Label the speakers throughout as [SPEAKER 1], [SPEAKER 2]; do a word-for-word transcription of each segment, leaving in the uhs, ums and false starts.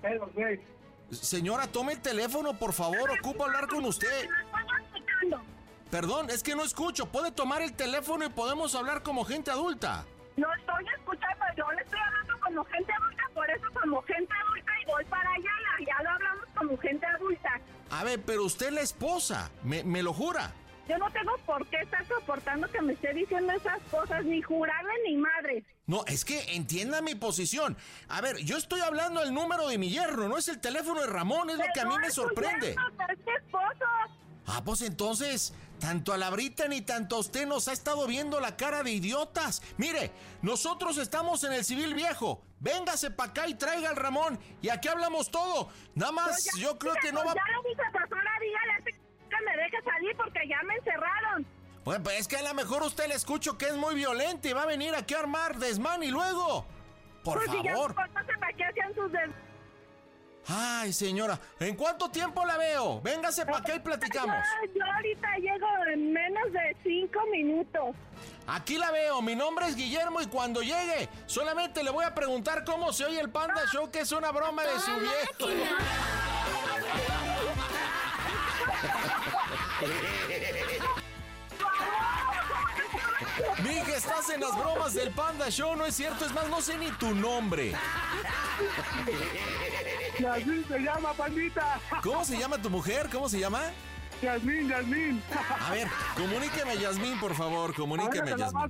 [SPEAKER 1] pedo, güey.
[SPEAKER 2] Señora, tome el teléfono, por favor, ocupo hablar con usted. Perdón, es que no escucho. ¿Puede tomar el teléfono y podemos hablar como gente adulta?
[SPEAKER 3] No estoy escuchando, yo le estoy hablando como gente adulta, por eso como gente adulta y voy para allá, ya lo hablamos como gente adulta.
[SPEAKER 2] A ver, pero usted es la esposa, me, me lo jura.
[SPEAKER 3] Yo no tengo por qué estar soportando que me esté diciendo esas cosas, ni jurarle ni madre.
[SPEAKER 2] No, es que entienda mi posición. A ver, yo estoy hablando el número de mi yerno, no es el teléfono de Ramón, es lo que a mí me sorprende.
[SPEAKER 3] Yerno, pero es mi esposo.
[SPEAKER 2] Ah, pues entonces, tanto a Labrita ni tanto a usted nos ha estado viendo la cara de idiotas. Mire, nosotros estamos en el civil viejo. Véngase para acá y traiga al Ramón y aquí hablamos todo. Nada más,
[SPEAKER 3] ya,
[SPEAKER 2] yo creo que no va...
[SPEAKER 3] Ya lo dice, persona, dígale a este que me deje salir porque ya me encerraron.
[SPEAKER 2] Bueno, pues es que a lo mejor usted le escucho que es muy violento y va a venir aquí a armar desmán y luego... Por
[SPEAKER 3] pues
[SPEAKER 2] favor.
[SPEAKER 3] Si ya no para qué hacían sus des...
[SPEAKER 2] Ay, señora, ¿en cuánto tiempo la veo? Véngase para acá y platicamos.
[SPEAKER 3] Yo, yo ahorita llego en menos de cinco minutos.
[SPEAKER 2] Aquí la veo, mi nombre es Guillermo y cuando llegue solamente le voy a preguntar cómo se oye el Panda Show, que es una broma de su viejo. Mija, estás en las bromas del Panda Show, no es cierto, es más, no sé ni tu nombre.
[SPEAKER 1] Yasmín se llama, pandita.
[SPEAKER 2] ¿Cómo se llama tu mujer? ¿Cómo se llama?
[SPEAKER 1] Yasmín, Yasmín.
[SPEAKER 2] A ver, comuníqueme a Yasmín, por favor, comuníqueme a Yasmín.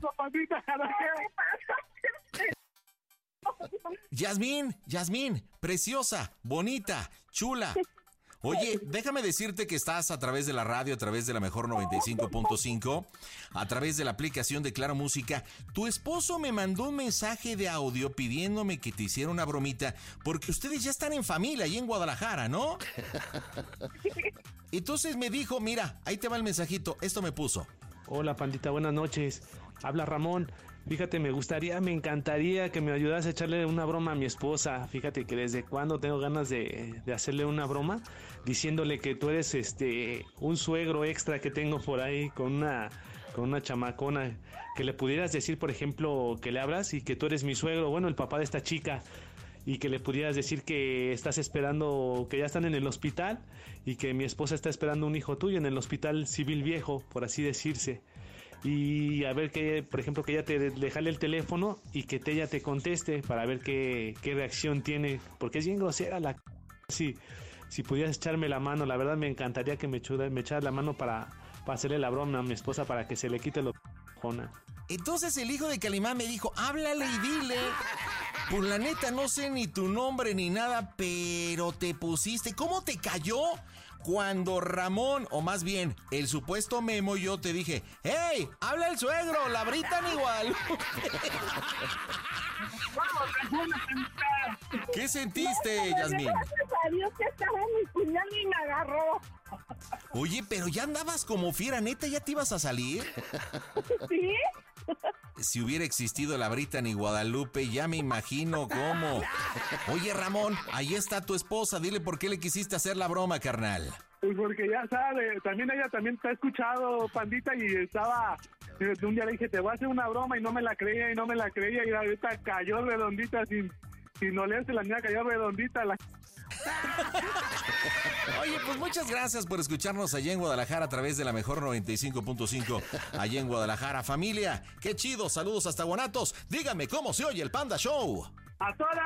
[SPEAKER 2] Yasmín, Yasmín, preciosa, bonita, chula. Oye, déjame decirte que estás a través de la radio, a través de la Mejor noventa y cinco punto cinco, a través de la aplicación de Claro Música. Tu esposo me mandó un mensaje de audio pidiéndome que te hiciera una bromita, porque ustedes ya están en familia ahí en Guadalajara, ¿no? Entonces me dijo, mira, ahí te va el mensajito, esto me puso.
[SPEAKER 4] Hola, pandita, buenas noches. Habla Ramón. Fíjate, me gustaría, me encantaría que me ayudas a echarle una broma a mi esposa. Fíjate que desde cuando tengo ganas de, de hacerle una broma, diciéndole que tú eres este un suegro extra que tengo por ahí con una con una chamacona, que le pudieras decir, por ejemplo, que le abras y que tú eres mi suegro, bueno, el papá de esta chica, y que le pudieras decir que estás esperando, que ya están en el hospital y que mi esposa está esperando un hijo tuyo en el hospital civil viejo, por así decirse. Y a ver que, por ejemplo, que ella te le jale el teléfono y que te, ella te conteste para ver qué, qué reacción tiene, porque es bien grosera la... Si, si pudieras echarme la mano, la verdad me encantaría que me, chuda, me echaras la mano para, para hacerle la broma a mi esposa para que se le quite lo... Jona.
[SPEAKER 2] Entonces el hijo de Calimán me dijo, háblale y dile. Por la neta no sé ni tu nombre ni nada, pero te pusiste. ¿Cómo te cayó cuando Ramón, o más bien el supuesto Memo, yo te dije, hey, habla el suegro, la Britan igual? ¿Qué sentiste, Yasmín?
[SPEAKER 3] Gracias a Dios que estaba mi puñal y me agarró.
[SPEAKER 2] Oye, pero ya andabas como fiera, neta, ¿ya te ibas a salir?
[SPEAKER 3] ¿Sí?
[SPEAKER 2] Si hubiera existido la Britan y Guadalupe, ya me imagino cómo. Oye, Ramón, ahí está tu esposa, dile por qué le quisiste hacer la broma, carnal.
[SPEAKER 1] Pues porque ya sabe, también ella también te ha escuchado, pandita, y estaba... Un día le dije, te voy a hacer una broma, y no me la creía, y no me la creía, y ahorita cayó redondita, sin, sin olerse, la niña cayó redondita, la...
[SPEAKER 2] Oye, pues muchas gracias por escucharnos allá en Guadalajara a través de la Mejor noventa y cinco punto cinco, allá en Guadalajara. Familia, qué chido, saludos hasta Guanatos. Dígame cómo se oye el Panda Show.
[SPEAKER 1] A toda